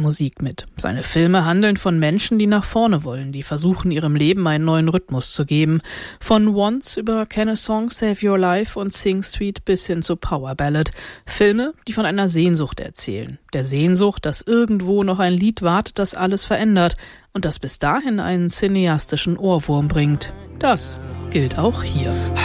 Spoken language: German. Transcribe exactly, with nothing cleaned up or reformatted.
Musik mit. Seine Filme handeln von Menschen, die nach vorne wollen, die versuchen, ihrem Leben einen neuen Rhythmus zu geben. Von Once über Can a Song Save Your Life und Sing Street bis hin zu Power Ballad. Filme, die von einer Sehnsucht erzählen. Der Sehnsucht, dass irgendwo noch ein Lied wartet, das alles verändert und das bis dahin einen cineastischen Ohrwurm bringt. Das gilt auch hier.